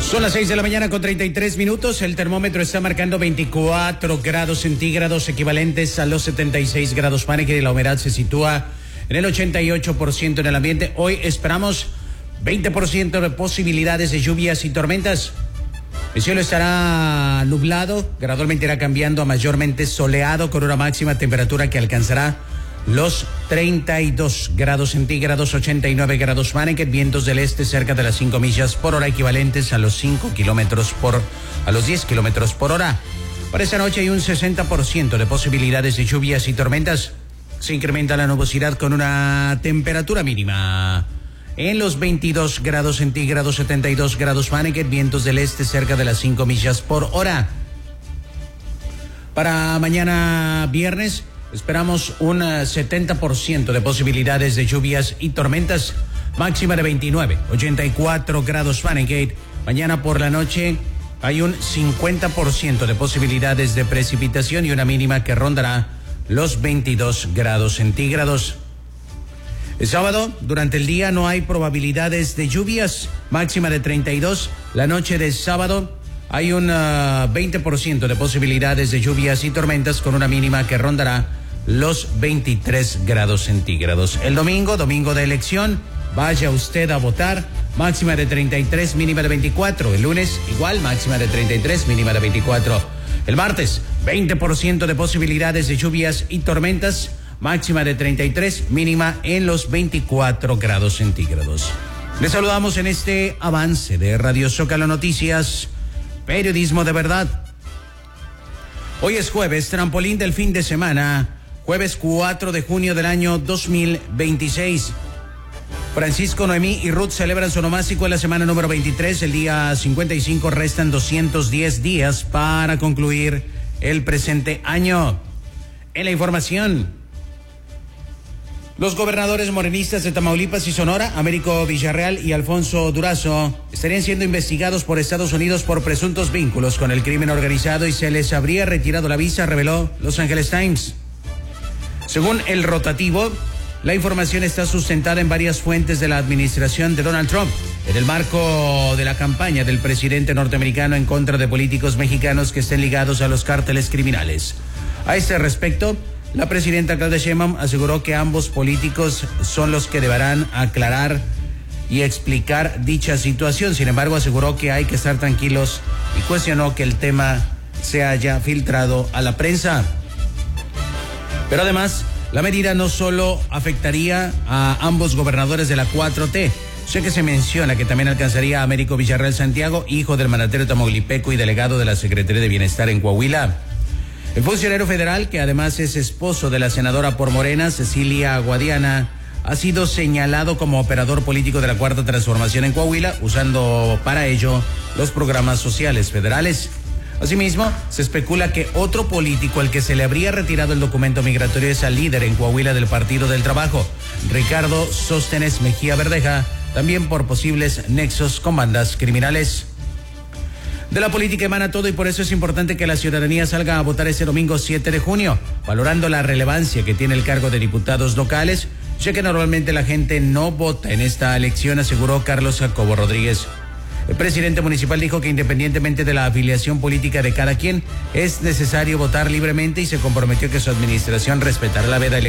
Son las 6 de la mañana con 33 minutos. El termómetro está marcando 24 grados centígrados, equivalentes a los 76 grados Fahrenheit, y la humedad se sitúa en el 88% en el ambiente. Hoy esperamos 20% de posibilidades de lluvias y tormentas. El cielo estará nublado, gradualmente irá cambiando a mayormente soleado, con una máxima temperatura que alcanzará los 32 grados centígrados, 89 grados Fahrenheit, vientos del este cerca de las 5 millas por hora, equivalentes a los 10 kilómetros por hora. Para esta noche hay un 60% de posibilidades de lluvias y tormentas. Se incrementa la nubosidad con una temperatura mínima en los 22 grados centígrados, 72 grados Fahrenheit, vientos del este cerca de las 5 millas por hora. Para mañana viernes esperamos un 70% de posibilidades de lluvias y tormentas, máxima de 29, 84 grados Fahrenheit. Mañana por la noche hay un 50% de posibilidades de precipitación y una mínima que rondará los 22 grados centígrados. El sábado, durante el día no hay probabilidades de lluvias, máxima de 32. La noche de sábado hay un 20% de posibilidades de lluvias y tormentas, con una mínima que rondará los 23 grados centígrados. El domingo de elección, vaya usted a votar, máxima de 33, mínima de 24. El lunes igual, máxima de 33, mínima de 24. El martes, 20% de posibilidades de lluvias y tormentas, máxima de 33, mínima en los 24 grados centígrados. Les saludamos en este avance de Radio Zócalo Noticias, periodismo de verdad. Hoy es jueves, trampolín del fin de semana, jueves 4 de junio del año 2026. Francisco, Noemí y Ruth celebran su onomástico en la semana número 23, el día 55, restan 210 días para concluir el presente año. En la información, los gobernadores morenistas de Tamaulipas y Sonora, Américo Villarreal y Alfonso Durazo, estarían siendo investigados por Estados Unidos por presuntos vínculos con el crimen organizado y se les habría retirado la visa, reveló Los Angeles Times. Según el rotativo, la información está sustentada en varias fuentes de la administración de Donald Trump, en el marco de la campaña del presidente norteamericano en contra de políticos mexicanos que estén ligados a los cárteles criminales. A este respecto, la presidenta Claudia Sheinbaum aseguró que ambos políticos son los que deberán aclarar y explicar dicha situación. Sin embargo, aseguró que hay que estar tranquilos y cuestionó que el tema se haya filtrado a la prensa. Pero además, la medida no solo afectaría a ambos gobernadores de la 4T, ya que se menciona que también alcanzaría a Américo Villarreal Santiago, hijo del mandatario tamaulipeco y delegado de la Secretaría de Bienestar en Coahuila. El funcionario federal, que además es esposo de la senadora por Morena, Cecilia Guadiana, ha sido señalado como operador político de la Cuarta Transformación en Coahuila, usando para ello los programas sociales federales. Asimismo, se especula que otro político al que se le habría retirado el documento migratorio es al líder en Coahuila del Partido del Trabajo, Ricardo Sóstenes Mejía Verdeja, también por posibles nexos con bandas criminales. De la política emana todo, y por eso es importante que la ciudadanía salga a votar este domingo 7 de junio, valorando la relevancia que tiene el cargo de diputados locales, ya que normalmente la gente no vota en esta elección, aseguró Carlos Jacobo Rodríguez. El presidente municipal dijo que independientemente de la afiliación política de cada quien, es necesario votar libremente y se comprometió que su administración respetará la veda electoral